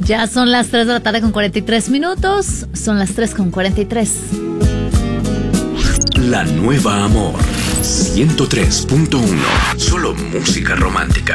Ya son las 3 de la tarde con 43 minutos. Son las 3 con 43. La Nueva Amor 103.1. Solo música romántica.